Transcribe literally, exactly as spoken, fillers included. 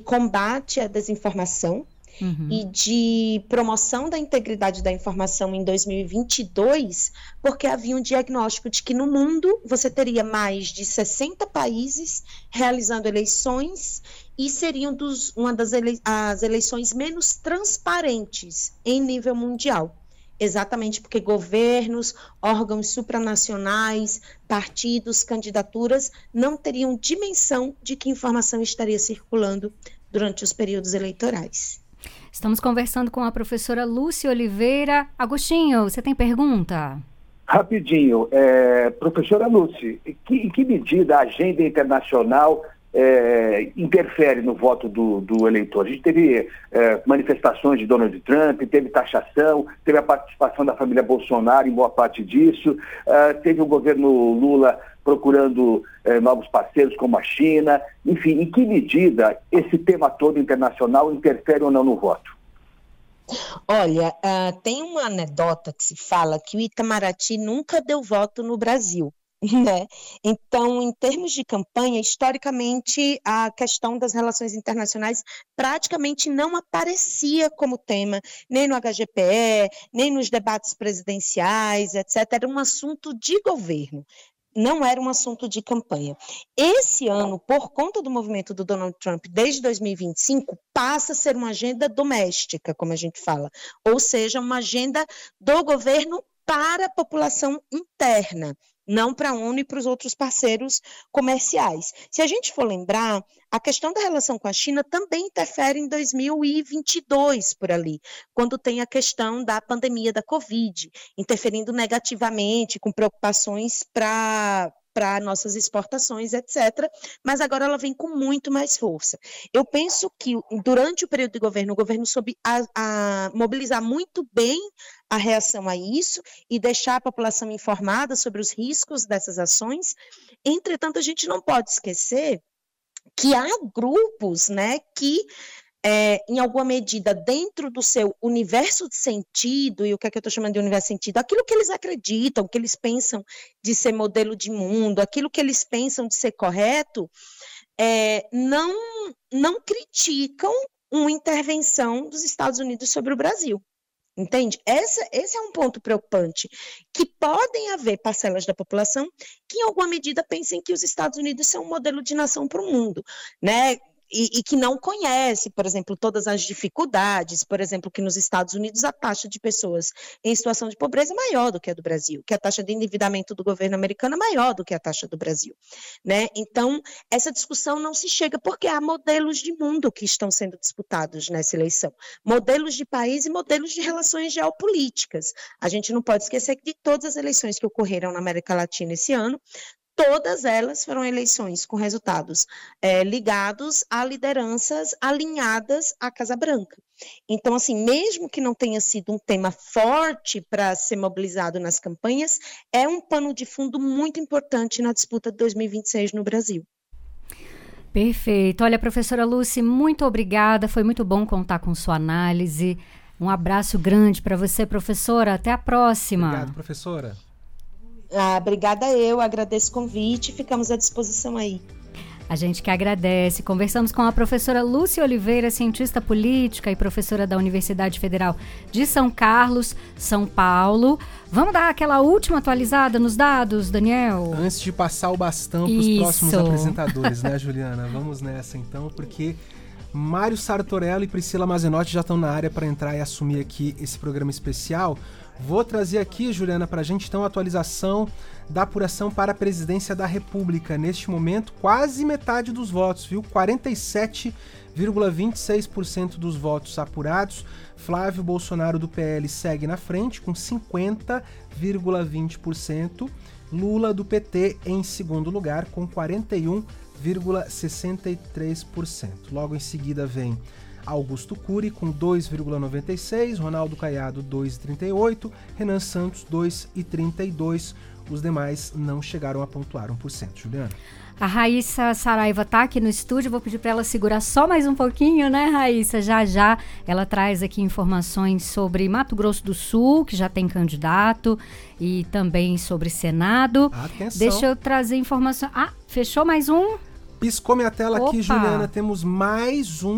combate à desinformação, uhum. e de promoção da integridade da informação em dois mil e vinte e dois, porque havia um diagnóstico de que no mundo você teria mais de sessenta países realizando eleições e seriam dos, uma das ele, as eleições menos transparentes em nível mundial. Exatamente porque governos, órgãos supranacionais, partidos, candidaturas não teriam dimensão de que informação estaria circulando durante os períodos eleitorais. Estamos conversando com a professora Lúcia Oliveira. Agostinho, você tem pergunta? Rapidinho, é, professora Lúcia, que, em que medida a agenda internacional é, interfere no voto do, do eleitor? A gente teve é, manifestações de Donald Trump, teve taxação, teve a participação da família Bolsonaro em boa parte disso, é, teve o governo Lula procurando eh, novos parceiros como a China, enfim, em que medida esse tema todo internacional interfere ou não no voto? Olha, uh, tem uma anedota que se fala que o Itamaraty nunca deu voto no Brasil, né? Então, em termos de campanha, historicamente, a questão das relações internacionais praticamente não aparecia como tema, nem no H G P E, nem nos debates presidenciais, etcétera. Era um assunto de governo. Não era um assunto de campanha. Esse ano, por conta do movimento do Donald Trump, desde dois mil e vinte e cinco, passa a ser uma agenda doméstica, como a gente fala, ou seja, uma agenda do governo para a população interna, não para a ONU e para os outros parceiros comerciais. Se a gente for lembrar, a questão da relação com a China também interfere em dois mil e vinte e dois, por ali, quando tem a questão da pandemia da Covid, interferindo negativamente, com preocupações para... para nossas exportações, etcétera, mas agora ela vem com muito mais força. Eu penso que durante o período de governo, o governo soube a, a mobilizar muito bem a reação a isso e deixar a população informada sobre os riscos dessas ações. Entretanto, a gente não pode esquecer que há grupos, né, que É, em alguma medida, dentro do seu universo de sentido, e o que é que eu estou chamando de universo de sentido? Aquilo que eles acreditam, que eles pensam de ser modelo de mundo, aquilo que eles pensam de ser correto, é, não, não criticam uma intervenção dos Estados Unidos sobre o Brasil. Entende? Essa, esse é um ponto preocupante, que podem haver parcelas da população que, em alguma medida, pensem que os Estados Unidos são um modelo de nação para o mundo, né? E, e que não conhece, por exemplo, todas as dificuldades, por exemplo, que nos Estados Unidos a taxa de pessoas em situação de pobreza é maior do que a do Brasil, que a taxa de endividamento do governo americano é maior do que a taxa do Brasil, né? Então, essa discussão não se chega porque há modelos de mundo que estão sendo disputados nessa eleição, modelos de país e modelos de relações geopolíticas. A gente não pode esquecer que de todas as eleições que ocorreram na América Latina esse ano, todas elas foram eleições com resultados é, ligados a lideranças alinhadas à Casa Branca. Então, assim, mesmo que não tenha sido um tema forte para ser mobilizado nas campanhas, é um pano de fundo muito importante na disputa de dois mil e vinte e seis no Brasil. Perfeito. Olha, professora Lúcia, muito obrigada. Foi muito bom contar com sua análise. Um abraço grande para você, professora. Até a próxima. Obrigado, professora. Ah, obrigada eu, agradeço o convite, ficamos à disposição aí. A gente que agradece. Conversamos com a professora Lúcia Oliveira, cientista política e professora da Universidade Federal de São Carlos, São Paulo. Vamos dar aquela última atualizada nos dados, Daniel? Antes de passar o bastão para os próximos apresentadores, né, Juliana? Vamos nessa então, porque Mário Sartorello e Priscila Mazenotti já estão na área para entrar e assumir aqui esse programa especial. Vou trazer aqui, Juliana, para a gente então a atualização da apuração para a presidência da República. Neste momento, quase metade dos votos, viu? quarenta e sete vírgula vinte e seis por cento dos votos apurados. Flávio Bolsonaro do P L segue na frente com cinquenta vírgula vinte por cento. Lula do P T em segundo lugar com quarenta e um vírgula sessenta e três por cento. Logo em seguida vem Augusto Cury com dois vírgula noventa e seis, Ronaldo Caiado dois vírgula trinta e oito, Renan Santos dois vírgula trinta e dois. Os demais não chegaram a pontuar um por cento. Juliana. A Raíssa Saraiva está aqui no estúdio, vou pedir para ela segurar só mais um pouquinho, né, Raíssa? Já já ela traz aqui informações sobre Mato Grosso do Sul, que já tem candidato, e também sobre Senado. Atenção. Deixa eu trazer informação. Ah, fechou mais um? Piscou minha tela Opa. Aqui, Juliana, temos mais um